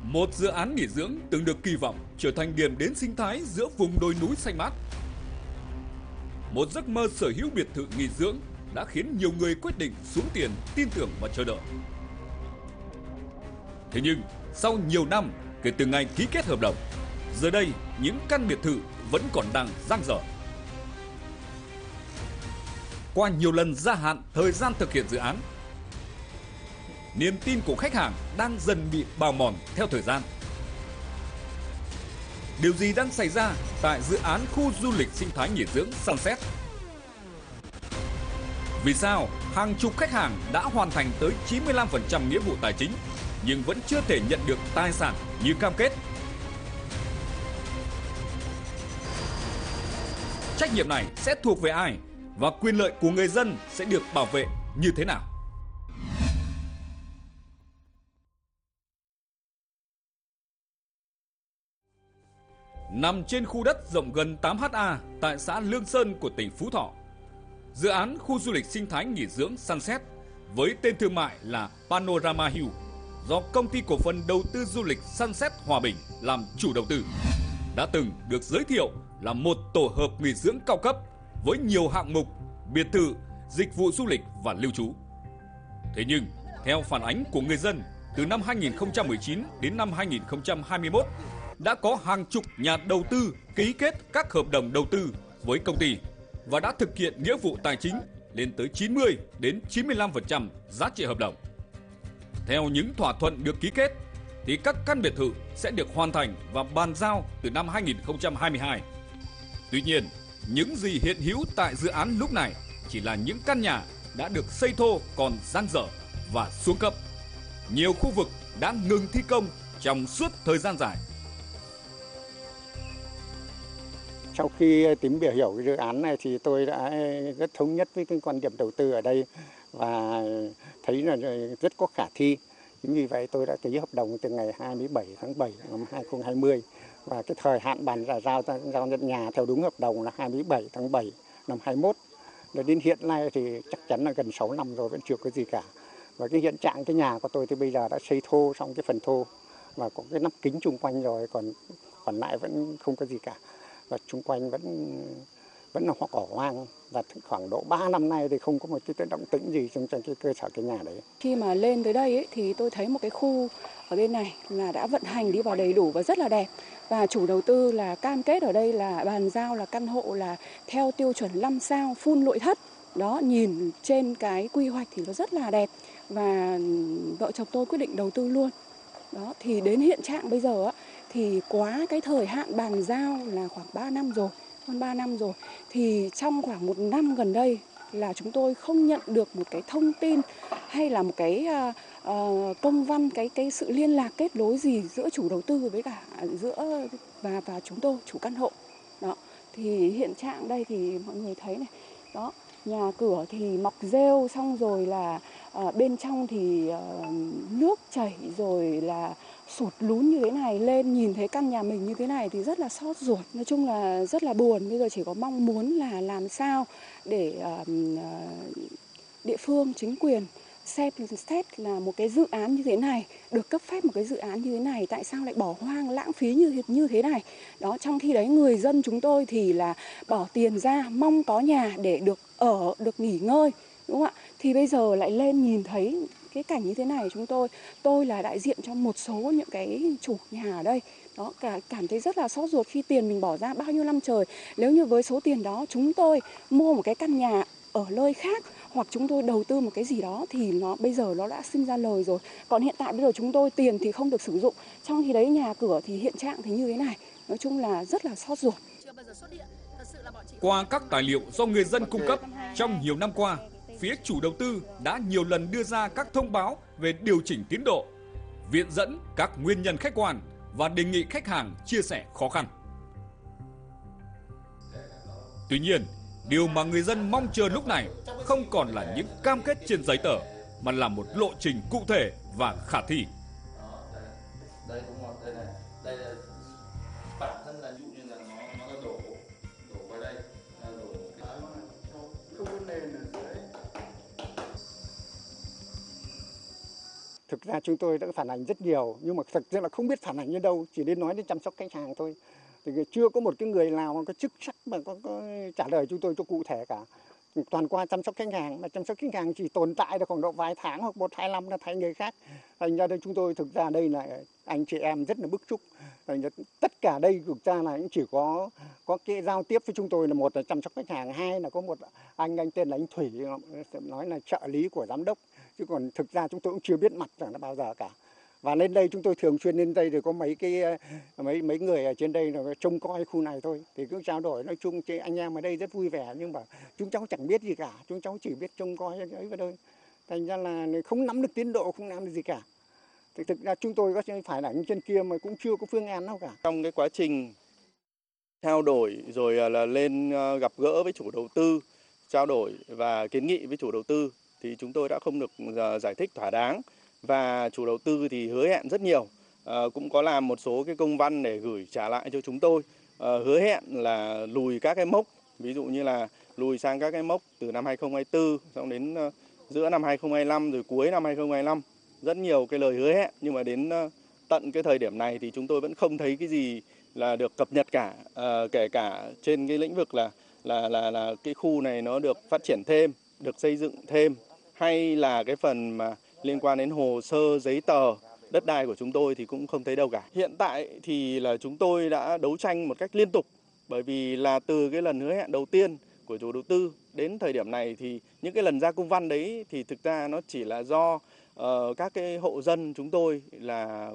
Một dự án nghỉ dưỡng từng được kỳ vọng trở thành điểm đến sinh thái giữa vùng đồi núi xanh mát. Một giấc mơ sở hữu biệt thự nghỉ dưỡng đã khiến nhiều người quyết định xuống tiền, tin tưởng và chờ đợi. Thế nhưng, sau nhiều năm kể từ ngày ký kết hợp đồng, giờ đây những căn biệt thự vẫn còn đang dang dở. Qua nhiều lần gia hạn thời gian thực hiện dự án, niềm tin của khách hàng đang dần bị bào mòn theo thời gian. Điều gì đang xảy ra tại dự án khu du lịch sinh thái nghỉ dưỡng Sunset? Vì sao hàng chục khách hàng đã hoàn thành tới 95% nghĩa vụ tài chính nhưng vẫn chưa thể nhận được tài sản như cam kết? Trách nhiệm này sẽ thuộc về ai và quyền lợi của người dân sẽ được bảo vệ như thế nào? Nằm trên khu đất rộng gần 8 ha tại xã Lương Sơn của tỉnh Phú Thọ, dự án khu du lịch sinh thái nghỉ dưỡng Sunset với tên thương mại là Panorama Hill do công ty cổ phần đầu tư du lịch Sunset Hòa Bình làm chủ đầu tư đã từng được giới thiệu là một tổ hợp nghỉ dưỡng cao cấp với nhiều hạng mục, biệt thự, dịch vụ du lịch và lưu trú. Thế nhưng, theo phản ánh của người dân, từ năm 2019 đến năm 2021, đã có hàng chục nhà đầu tư ký kết các hợp đồng đầu tư với công ty và đã thực hiện nghĩa vụ tài chính lên tới 90 đến 95% giá trị hợp đồng. Theo những thỏa thuận được ký kết, thì các căn biệt thự sẽ được hoàn thành và bàn giao từ năm 2022. Tuy nhiên, những gì hiện hữu tại dự án lúc này chỉ là những căn nhà đã được xây thô còn dang dở và xuống cấp. Nhiều khu vực đã ngừng thi công trong suốt thời gian dài. Sau khi tìm hiểu cái dự án này thì tôi đã rất thống nhất với cái quan điểm đầu tư ở đây và thấy là rất có khả thi. Chính vì vậy tôi đã ký hợp đồng từ ngày 27 tháng 7 năm 2020 và cái thời hạn bàn giao nhận nhà theo đúng hợp đồng là 27 tháng 7 năm 21. Rồi đến hiện nay thì chắc chắn là gần 6 năm rồi vẫn chưa có gì cả. Và cái hiện trạng cái nhà của tôi thì bây giờ đã xây thô xong cái phần thô và có cái nắp kính chung quanh rồi, còn lại vẫn không có gì cả. Và xung quanh vẫn là cỏ hoang và khoảng độ 3 năm nay thì không có một cái động tĩnh gì trong cái cơ sở cái nhà đấy. Khi mà lên tới đây ấy, thì tôi thấy một cái khu ở bên này là đã vận hành đi vào đầy đủ và rất là đẹp. Và chủ đầu tư là cam kết ở đây là bàn giao là căn hộ là theo tiêu chuẩn 5 sao full nội thất. Đó, nhìn trên cái quy hoạch thì nó rất là đẹp và vợ chồng tôi quyết định đầu tư luôn. Đó, thì đến hiện trạng bây giờ á, thì quá cái thời hạn bàn giao là khoảng 3 năm rồi, hơn 3 năm rồi. Thì trong khoảng 1 năm gần đây là chúng tôi không nhận được một cái thông tin hay là một cái công văn, cái sự liên lạc kết nối gì giữa chủ đầu tư với cả giữa và chúng tôi, chủ căn hộ. Đó, thì hiện trạng đây thì mọi người thấy này, đó, nhà cửa thì mọc rêu, xong rồi là bên trong thì nước chảy rồi là sụt lún như thế này, lên nhìn thấy căn nhà mình như thế này thì rất là xót ruột. Nói chung là rất là buồn. Bây giờ chỉ có mong muốn là làm sao để địa phương, chính quyền xét là một cái dự án như thế này, được cấp phép một cái dự án như thế này, tại sao lại bỏ hoang lãng phí như thế này. Đó, trong khi đấy người dân chúng tôi thì là bỏ tiền ra mong có nhà để được ở, được nghỉ ngơi, đúng không ạ? Thì bây giờ lại lên nhìn thấy cái cảnh như thế này, tôi là đại diện cho một số những cái chủ nhà ở đây. Đó, cảm thấy rất là xót ruột khi tiền mình bỏ ra bao nhiêu năm trời. Nếu như với số tiền đó chúng tôi mua một cái căn nhà ở nơi khác hoặc chúng tôi đầu tư một cái gì đó thì bây giờ nó đã sinh ra lời rồi. Còn hiện tại bây giờ chúng tôi tiền thì không được sử dụng, trong khi đấy nhà cửa thì hiện trạng thì như thế này. Nói chung là rất là xót ruột. Qua các tài liệu do người dân cung cấp, trong nhiều năm qua, phía chủ đầu tư đã nhiều lần đưa ra các thông báo về điều chỉnh tiến độ, viện dẫn các nguyên nhân khách quan và đề nghị khách hàng chia sẻ khó khăn. Tuy nhiên, điều mà người dân mong chờ lúc này không còn là những cam kết trên giấy tờ, mà là một lộ trình cụ thể và khả thi. Đây cũng là đây là bản thân là ví dụ như là nó đổ vào đây, là đổ không có nền ở dưới. Thực ra chúng tôi đã phản ánh rất nhiều, nhưng mà thực ra là không biết phản ánh đến đâu, chỉ đến nói đến chăm sóc khách hàng thôi. Thì chưa có một cái người nào mà có chức sắc mà có trả lời chúng tôi cho cụ thể cả. Toàn qua chăm sóc khách hàng, mà chăm sóc khách hàng chỉ tồn tại được khoảng độ vài tháng hoặc 1-2 năm là thay người khác. Thành ra đây chúng tôi thực ra đây là anh chị em rất là bức xúc. Thành ra tất cả đây thực ra là cũng chỉ có cái giao tiếp với chúng tôi là một là chăm sóc khách hàng, hai là có một anh tên là anh Thủy nói là trợ lý của giám đốc, chứ còn thực ra chúng tôi cũng chưa biết mặt rằng là bao giờ cả. Và lên đây chúng tôi thường xuyên lên đây thì có mấy người ở trên đây là trông coi khu này thôi, thì cứ trao đổi nói chung anh em ở đây rất vui vẻ, nhưng mà chúng cháu chẳng biết gì cả, chúng cháu chỉ biết trông coi ấy vào thôi. Thành ra là không nắm được tiến độ, không làm được gì cả. Thì thực ra chúng tôi có phải là trên kia mà cũng chưa có phương án nào cả. Trong cái quá trình trao đổi rồi là lên gặp gỡ với chủ đầu tư, trao đổi và kiến nghị với chủ đầu tư thì chúng tôi đã không được giải thích thỏa đáng, và chủ đầu tư thì hứa hẹn rất nhiều, cũng có làm một số cái công văn để gửi trả lại cho chúng tôi, hứa hẹn là lùi các cái mốc, ví dụ như là lùi sang các cái mốc từ năm 2024 xong đến giữa năm 2025 rồi cuối năm 2025, rất nhiều cái lời hứa hẹn, nhưng mà đến tận cái thời điểm này thì chúng tôi vẫn không thấy cái gì là được cập nhật cả, kể cả trên cái lĩnh vực là cái khu này nó được phát triển thêm, được xây dựng thêm, hay là cái phần mà liên quan đến hồ sơ giấy tờ đất đai của chúng tôi thì cũng không thấy đâu cả. Hiện tại thì là chúng tôi đã đấu tranh một cách liên tục, bởi vì là từ cái lần hứa hẹn đầu tiên của chủ đầu tư đến thời điểm này thì những cái lần ra công văn đấy thì thực ra nó chỉ là do các cái hộ dân chúng tôi là